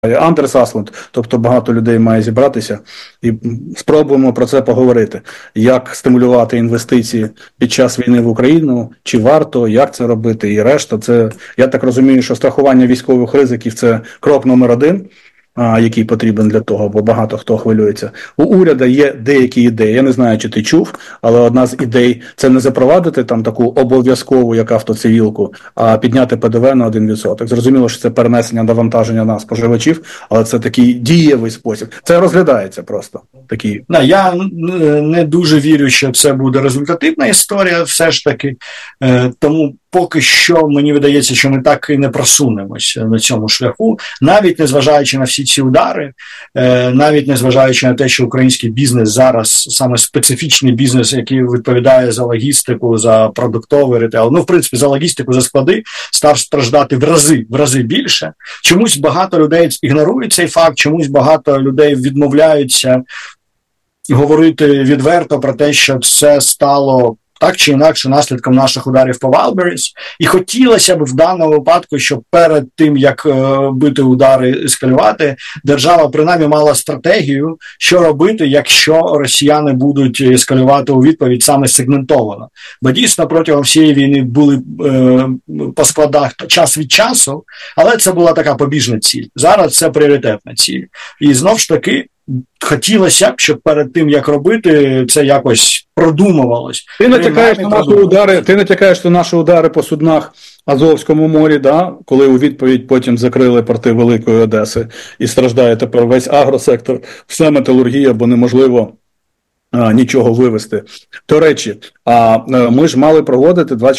Андерс Аслунд, тобто багато людей має зібратися і спробуємо про це поговорити. Як стимулювати інвестиції під час війни в Україну, чи варто, як це робити і решта. Це, я так розумію, що страхування військових ризиків – це крок номер один, який потрібен для того, бо багато хто хвилюється. У уряду є деякі ідеї, я не знаю, чи ти чув, але одна з ідей – це не запровадити там таку обов'язкову, як автоцивілку, а підняти ПДВ на 1%. Зрозуміло, що це перенесення навантаження на споживачів, але це такий дієвий спосіб. Це розглядається просто. Такий. Я не дуже вірю, що це буде результативна історія все ж таки, тому поки що мені видається, що ми так і не просунемося на цьому шляху, навіть незважаючи на всі ці удари, навіть незважаючи на те, що український бізнес зараз, саме специфічний бізнес, який відповідає за логістику, за продуктовий ретейл, в принципі, за логістику, за склади, став страждати в рази більше. Чомусь багато людей ігнорують цей факт, чомусь багато людей відмовляються говорити відверто про те, що це стало так чи інакше наслідком наших ударів по Wildberries. І хотілося б в даному випадку, щоб перед тим, як бити удари, ескалювати, держава принаймні мала стратегію, що робити, якщо росіяни будуть ескалювати у відповідь саме сегментовано. Бо дійсно протягом всієї війни були по складах час від часу, але це була така побіжна ціль. Зараз це пріоритетна ціль. І знов ж таки, хотілося б, щоб перед тим, як робити, це якось продумувалось. Ти натякаєш на наші удари по суднах Азовському морі, да? Коли у відповідь потім закрили порти Великої Одеси і страждає тепер весь агросектор, вся металургія, бо неможливо нічого вивезти. До речі, ми ж мали проводити